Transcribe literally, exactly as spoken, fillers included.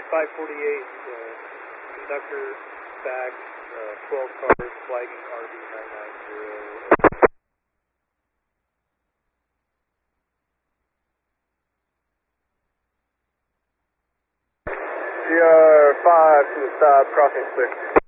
five forty-eight, uh, conductor back, uh, twelve cars, flagging R B nine nine zero. C R five to the stop, crossing six.